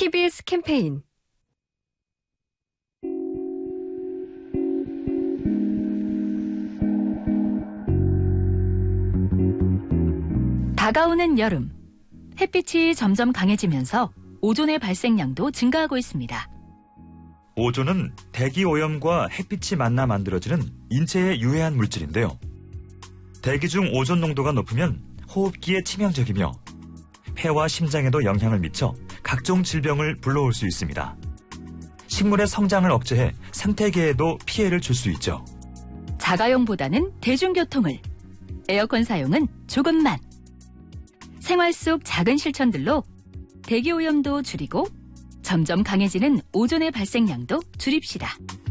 TBS 캠페인 다가오는 여름, 햇빛이 점점 강해지면서 오존의 발생량도 증가하고 있습니다. 오존은 대기 오염과 햇빛이 만나 만들어지는 인체에 유해한 물질인데요. 대기 중 오존 농도가 높으면 호흡기에 치명적이며 폐와 심장에도 영향을 미쳐 각종 질병을 불러올 수 있습니다. 식물의 성장을 억제해 생태계에도 피해를 줄 수 있죠. 자가용보다는 대중교통을, 에어컨 사용은 조금만. 생활 속 작은 실천들로 대기오염도 줄이고 점점 강해지는 오존의 발생량도 줄입시다.